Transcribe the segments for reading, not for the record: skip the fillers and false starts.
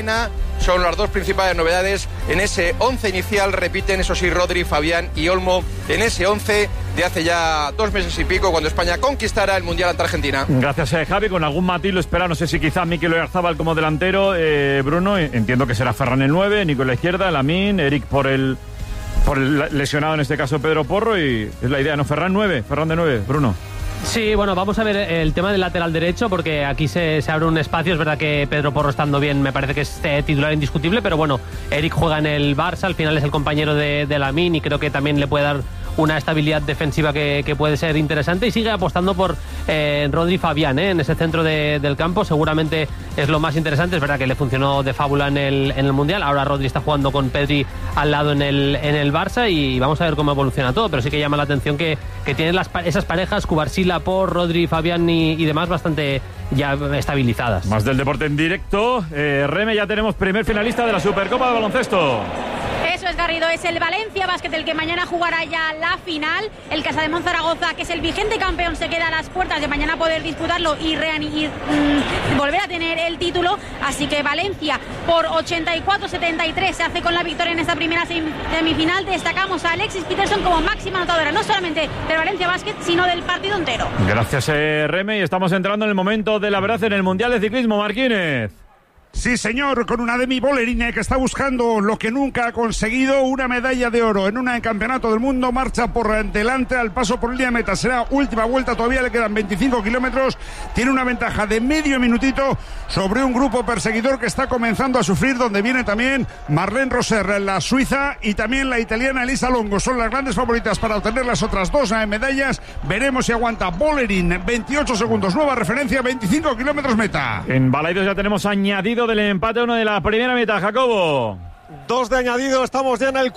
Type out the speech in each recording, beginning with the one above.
Son las dos principales novedades. En ese 11 inicial repiten, eso sí, Rodri, Fabián y Olmo en ese 11 de hace ya 2 meses y pico, cuando España conquistara el Mundial ante Argentina. Gracias, Javi. Con algún matiz lo espera, no sé si quizá Mikel Oyarzabal como delantero. Bruno, entiendo que será Ferran el 9, Nico en la izquierda, Lamine, Eric por el lesionado, en este caso Pedro Porro, y es la idea, ¿no? Ferran de 9, Bruno. Sí, bueno, vamos a ver el tema del lateral derecho, porque aquí se abre un espacio. Es verdad que Pedro Porro, estando bien, me parece que es titular indiscutible, pero bueno, Eric juega en el Barça, al final es el compañero de Lamine y creo que también le puede dar una estabilidad defensiva que puede ser interesante, y sigue apostando por Rodri Fabián en ese centro del campo. Seguramente es lo más interesante. Es verdad que le funcionó de fábula en el Mundial. Ahora Rodri está jugando con Pedri al lado en el Barça, y vamos a ver cómo evoluciona todo, pero sí que llama la atención que tienen esas parejas, Cubarsí, Laporte, Rodri, Fabián y demás, bastante ya estabilizadas. Más del deporte en directo. Reme, ya tenemos primer finalista de la Supercopa de baloncesto. Eso es, Garrido, es el Valencia Basket el que mañana jugará ya la final. El Casademont Zaragoza, que es el vigente campeón, se queda a las puertas de mañana poder disputarlo y volver a tener el título. Así que Valencia por 84-73 se hace con la victoria en esta primera semifinal. Destacamos a Alexis Peterson como máxima anotadora, no solamente del Valencia Basket, sino del partido entero. Gracias, Reme, y estamos entrando en el momento de la verdad en el Mundial de Ciclismo. Marquínez. Sí, señor, con una Demi Bollerine que está buscando lo que nunca ha conseguido, una medalla de oro en un campeonato del mundo. Marcha por delante al paso por línea de meta. Será última vuelta, todavía le quedan 25 kilómetros. Tiene una ventaja de medio minutito sobre un grupo perseguidor que está comenzando a sufrir, donde viene también Marlene Roser, la suiza, y también la italiana Elisa Longo. Son las grandes favoritas para obtener las otras 2 medallas. Veremos si aguanta Bollerine. 28 segundos, nueva referencia, 25 kilómetros meta. En Balaidos ya tenemos añadido del empate 1 de la primera mitad, Jacobo. 2 de añadido, estamos ya en el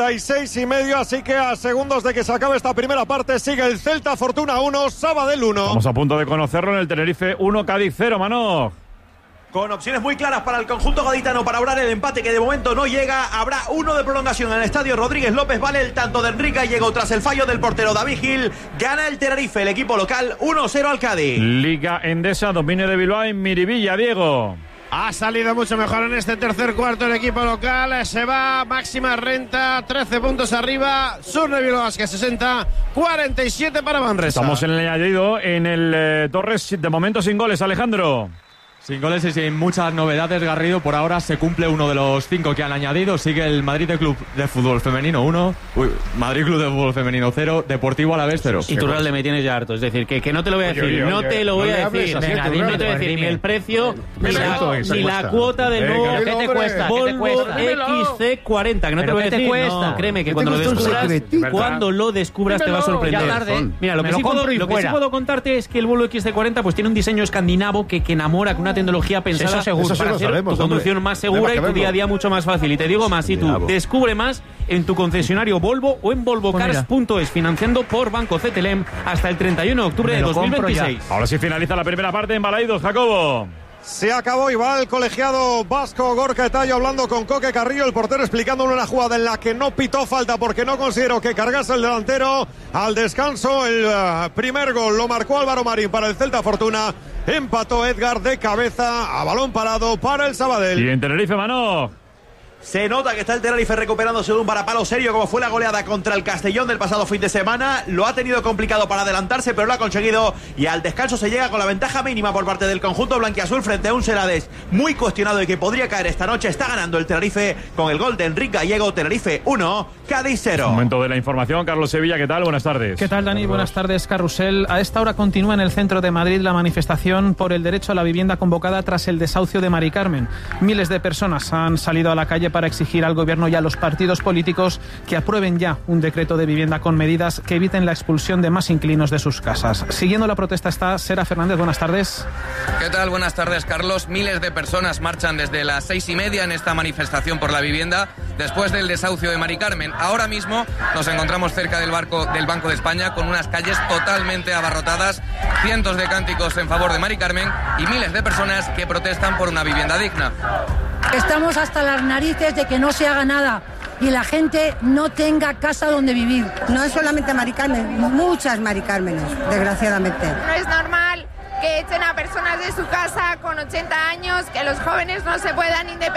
46,5, así que a segundos de que se acabe esta primera parte sigue el Celta Fortuna 1, Sabadell 1. Estamos a punto de conocerlo en el Tenerife 1, Cádiz 0, Manoj. Con opciones muy claras para el conjunto gaditano para obrar el empate, que de momento no llega. Habrá 1 de prolongación en el estadio Rodríguez López. Vale el tanto de Enrique Gallego tras el fallo del portero David Gil. Gana el Tenerife, el equipo local, 1-0 al Cádiz. Liga Endesa, dominio de Bilbao en Miribilla, Diego. Ha salido mucho mejor en este tercer cuarto el equipo local. Se va máxima renta, 13 puntos arriba. Surne Bilbao que 60, 47 para Manresa. Estamos en el añadido en el Torres, de momento sin goles, Alejandro. Sin goles y sin muchas novedades, Garrido. Por ahora se cumple uno de los 5 que han añadido. Sigue el Madrid Club de Fútbol Femenino 1. Madrid Club de Fútbol Femenino 0. Deportivo Alavés 0. Y tú, Realde, me tienes ya harto. Es decir, que no te lo voy a decir. No te lo voy a decir. Venga, no te voy a decir ni el precio, ni la cuota del nuevo. ¿Qué te cuesta? Volvo XC40. Que no te lo voy a decir. No, créeme que cuando lo descubras te va a sorprender. Mira, lo que sí puedo contarte es que el Volvo XC40 pues tiene un diseño escandinavo que enamora, con una tecnología pensada para hacer tu conducción más segura y tu día a día mucho más fácil. Y te digo más, si tú descubre más en tu concesionario Volvo o en volvocars.es, financiando por Banco CTLM hasta el 31 de octubre de 2026. Ahora sí finaliza la primera parte en Balaidos, Jacobo. Se acabó y va el colegiado vasco Gorka Etayo hablando con Coque Carrillo, el portero, explicándole una jugada en la que no pitó falta porque no consideró que cargase el delantero. Al descanso el primer gol lo marcó Álvaro Marín para el Celta Fortuna. Empató Edgar de cabeza a balón parado para el Sabadell. Y en Tenerife, Manoj. Se nota que está el Tenerife recuperándose de un varapalo serio, como fue la goleada contra el Castellón del pasado fin de semana. Lo ha tenido complicado para adelantarse, pero lo ha conseguido, y al descanso se llega con la ventaja mínima por parte del conjunto blanquiazul frente a un Serades muy cuestionado y que podría caer esta noche. Está ganando el Tenerife con el gol de Enrique Gallego. Tenerife 1, Cádiz 0. Momento de la información. Carlos Sevilla, ¿qué tal? Buenas tardes. ¿Qué tal, Dani? Buenas tardes, Carrusel. A esta hora continúa en el centro de Madrid la manifestación por el derecho a la vivienda convocada tras el desahucio de Mari Carmen. Miles de personas han salido a la calle para exigir al gobierno y a los partidos políticos que aprueben ya un decreto de vivienda con medidas que eviten la expulsión de más inquilinos de sus casas. Siguiendo la protesta está Sera Fernández. Buenas tardes. ¿Qué tal? Buenas tardes, Carlos. Miles de personas marchan desde las 6:30 en esta manifestación por la vivienda después del desahucio de Mari Carmen. Ahora mismo nos encontramos cerca del Banco de España, con unas calles totalmente abarrotadas, cientos de cánticos en favor de Mari Carmen y miles de personas que protestan por una vivienda digna. Estamos hasta las narices de que no se haga nada y la gente no tenga casa donde vivir. No es solamente Mari Carmen, muchas Mari Cármenes, desgraciadamente. No es normal que echen a personas de su casa con 80 años, que los jóvenes no se puedan independizar.